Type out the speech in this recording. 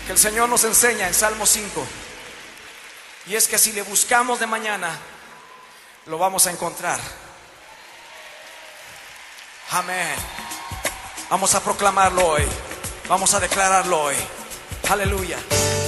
que el Señor nos enseña en Salmo 5. Y es que si le buscamos de mañana, lo vamos a encontrar. Amén. Vamos a proclamarlo hoy. Vamos a declararlo hoy. Aleluya.